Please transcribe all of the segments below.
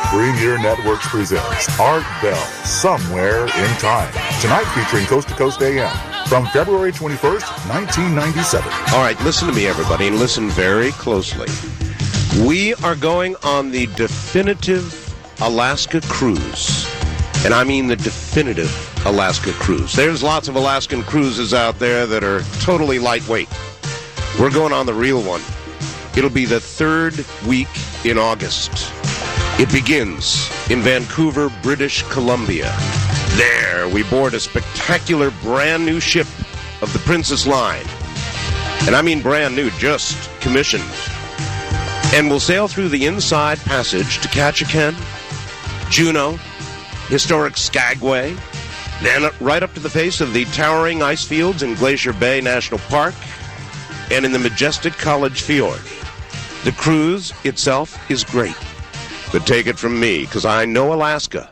Premier Networks presents Art Bell, Somewhere in Time. Tonight featuring Coast to Coast AM from February 21st, 1997. All right, listen to me, everybody, and listen very closely. We are going on the definitive Alaska cruise. And I mean the definitive Alaska cruise. There's lots of Alaskan cruises out there that are totally lightweight. We're going on the real one. It'll be the third week in August. It begins in Vancouver, British Columbia. There, we board a spectacular brand new ship of the Princess Line. And I mean brand new, just commissioned. And we'll sail through the Inside Passage to Ketchikan, Juneau, historic Skagway, then right up to the face of the towering ice fields in Glacier Bay National Park and in the majestic College Fjord. The cruise itself is great, but take it from me, because I know Alaska.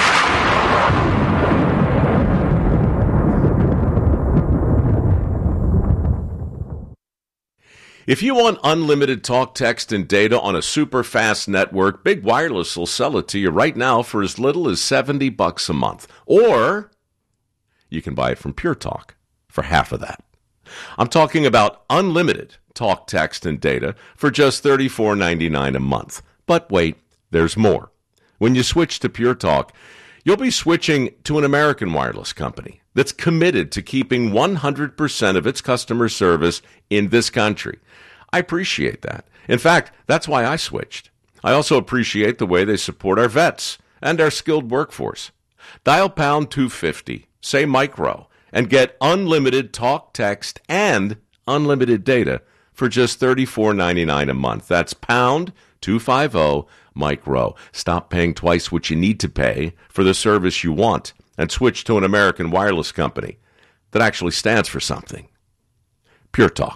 If you want unlimited talk, text, and data on a super fast network, Big Wireless will sell it to you right now for as little as $70 a month. Or you can buy it from Pure Talk for half of that. I'm talking about unlimited talk, text, and data for just $34.99 a month. But wait, there's more. When you switch to Pure Talk, you'll be switching to an American wireless company that's committed to keeping 100% of its customer service in this country. I appreciate that. In fact, that's why I switched. I also appreciate the way they support our vets and our skilled workforce. Dial pound 250, say micro, and get unlimited talk, text, and unlimited data for just $34.99 a month. That's pound 250 micro. Stop paying twice what you need to pay for the service you want and switch to an American wireless company that actually stands for something. Pure Talk.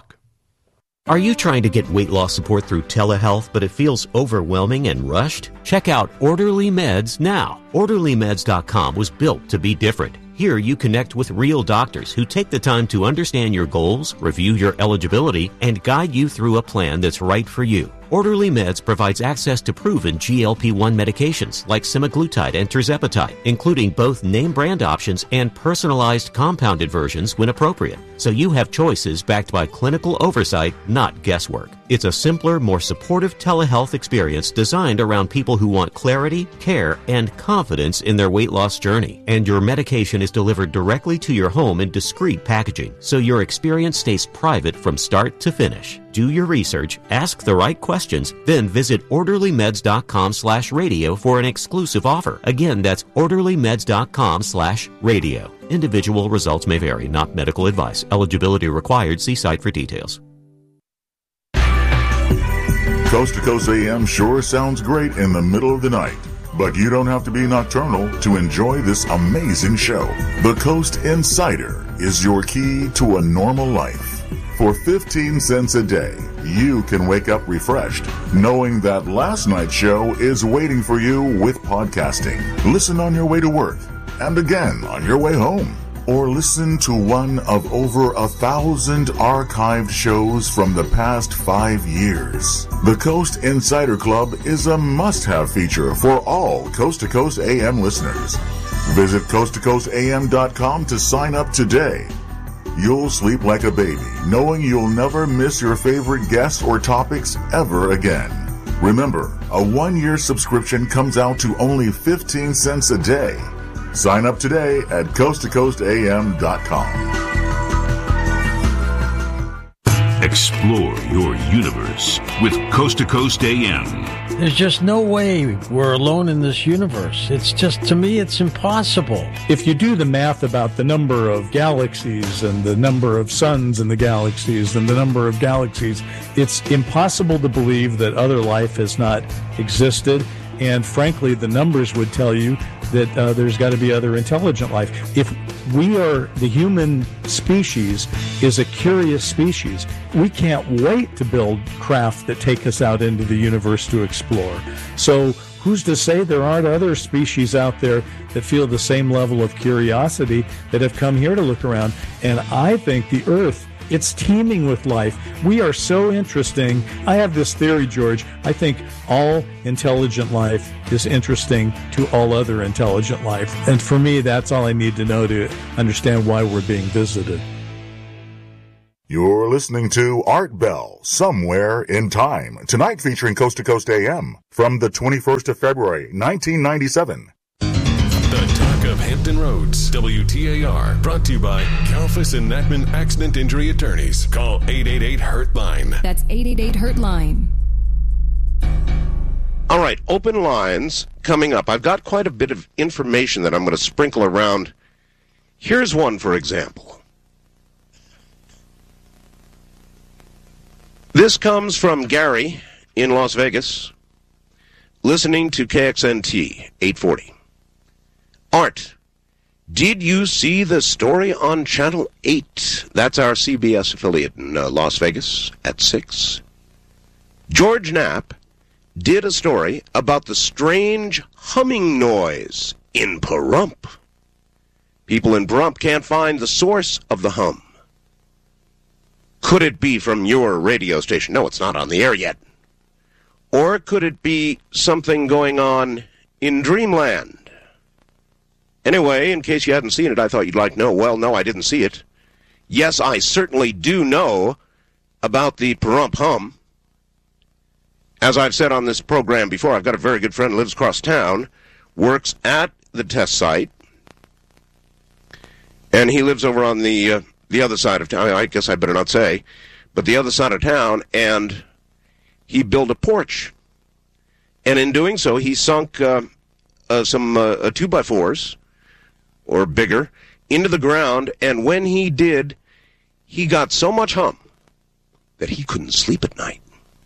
Are you trying to get weight loss support through telehealth, but it feels overwhelming and rushed? Check out Orderly Meds now. OrderlyMeds.com was built to be different. Here you connect with real doctors who take the time to understand your goals, review your eligibility, and guide you through a plan that's right for you. Orderly Meds provides access to proven GLP-1 medications like semaglutide and tirzepatide, including both name-brand options and personalized compounded versions when appropriate. So you have choices backed by clinical oversight, not guesswork. It's a simpler, more supportive telehealth experience designed around people who want clarity, care, and confidence in their weight loss journey. And your medication is delivered directly to your home in discreet packaging, so your experience stays private from start to finish. Do your research, ask the right questions, then visit orderlymeds.com/radio for an exclusive offer. Again, that's orderlymeds.com/radio. Individual results may vary, not medical advice. Eligibility required. See site for details. Coast to Coast AM sure sounds great in the middle of the night, but you don't have to be nocturnal to enjoy this amazing show. The Coast Insider is your key to a normal life. For 15 cents a day, you can wake up refreshed, knowing that last night's show is waiting for you with podcasting. Listen on your way to work, and again on your way home. Or listen to one of over 1,000 archived shows from the past 5 years. The Coast Insider Club is a must-have feature for all Coast to Coast AM listeners. Visit coasttocoastam.com to sign up today. You'll sleep like a baby, knowing you'll never miss your favorite guests or topics ever again. Remember, a 1-year subscription comes out to only 15 cents a day. Sign up today at coasttocoastam.com. Explore your universe with Coast to Coast AM. There's just no way we're alone in this universe. It's just, to me, it's impossible. If you do the math about the number of galaxies and the number of suns in the galaxies and the number of galaxies, it's impossible to believe that other life has not existed. And frankly, the numbers would tell you that there's got to be other intelligent life. If we are, the human species is a curious species, we can't wait to build craft that take us out into the universe to explore. So who's to say there aren't other species out there that feel the same level of curiosity that have come here to look around? And I think the Earth It's teeming with life. We are so interesting. I have this theory, George. I think all intelligent life is interesting to all other intelligent life. And for me, that's all I need to know to understand why we're being visited. You're listening to Art Bell, Somewhere in Time, tonight featuring Coast to Coast AM from the 21st of February, 1997. The Talk of Hampton Roads, WTAR, brought to you by Kalfas and Nachman Accident Injury Attorneys. Call 888-HURT-LINE. That's 888-HURT-LINE. All right, open lines coming up. I've got quite a bit of information that I'm going to sprinkle around. Here's one, for example. This comes from Gary in Las Vegas, listening to KXNT 840. Art, did you see the story on Channel 8? That's our CBS affiliate in Las Vegas at 6. George Knapp did a story about the strange humming noise in Pahrump. People in Pahrump can't find the source of the hum. Could it be from your radio station? No, it's not on the air yet. Or could it be something going on in Dreamland? Anyway, in case you hadn't seen it, I thought you'd like to know. Well, no, I didn't see it. Yes, I certainly do know about the Pahrump hum. As I've said on this program before, I've got a very good friend who lives across town, works at the test site, and he lives over on the other side of town. I guess I better not say, but the other side of town, and he built a porch. And in doing so, he sunk some 2x4s, or bigger, into the ground, and when he did, he got so much hum that he couldn't sleep at night.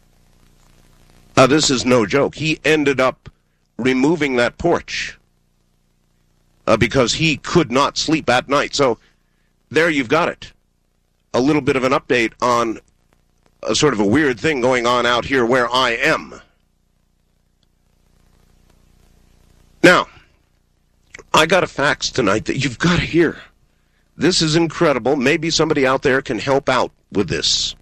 This is no joke. He ended up removing that porch because he could not sleep at night. So there you've got it. A little bit of an update on a sort of a weird thing going on out here where I am. Now, I got a fax tonight that you've got to hear. This is incredible. Maybe somebody out there can help out with this.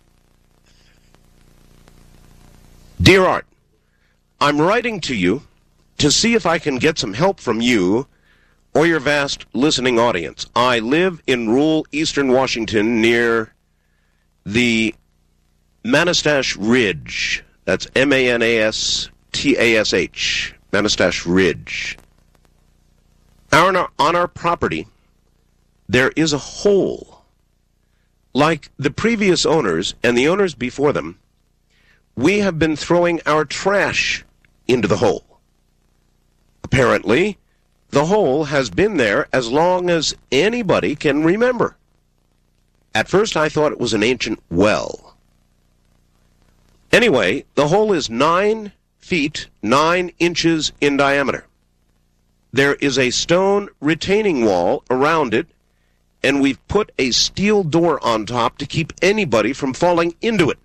Dear Art, I'm writing to you to see if I can get some help from you or your vast listening audience. I live in rural eastern Washington near the Manastash Ridge. That's Manastash, Manastash Ridge. On our property, there is a hole. Like the previous owners and the owners before them, we have been throwing our trash into the hole. Apparently, the hole has been there as long as anybody can remember. At first, I thought it was an ancient well. Anyway, the hole is 9 feet, 9 inches in diameter. There is a stone retaining wall around it, and we've put a steel door on top to keep anybody from falling into it.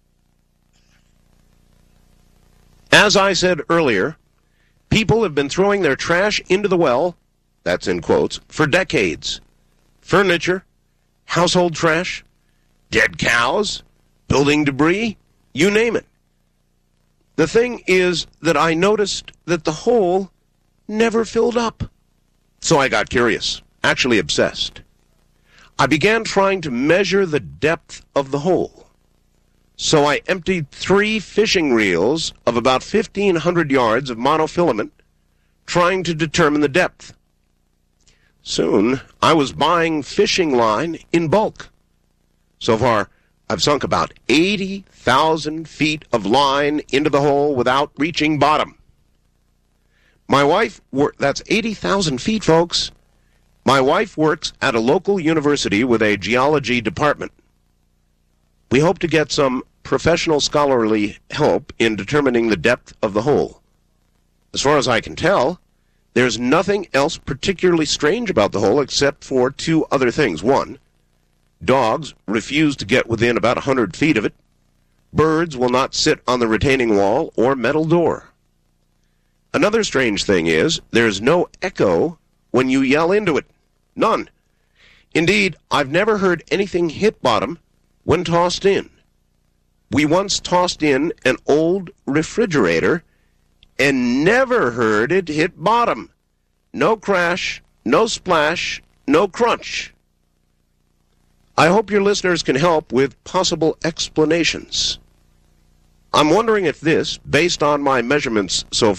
As I said earlier, people have been throwing their trash into the well, that's in quotes, for decades. Furniture, household trash, dead cows, building debris, you name it. The thing is that I noticed that the hole never filled up. So I got curious, actually obsessed. I began trying to measure the depth of the hole. So I emptied 3 fishing reels of about 1,500 yards of monofilament, trying to determine the depth. Soon, I was buying fishing line in bulk. So far, I've sunk about 80,000 feet of line into the hole without reaching bottom. My wife, that's 80,000 feet, folks. My wife works at a local university with a geology department. We hope to get some professional scholarly help in determining the depth of the hole. As far as I can tell, there's nothing else particularly strange about the hole except for 2 other things. 1, dogs refuse to get within about 100 feet of it. Birds will not sit on the retaining wall or metal door. Another strange thing is there's no echo when you yell into it. None. Indeed, I've never heard anything hit bottom when tossed in. We once tossed in an old refrigerator and never heard it hit bottom. No crash, no splash, no crunch. I hope your listeners can help with possible explanations. I'm wondering if this, based on my measurements so far,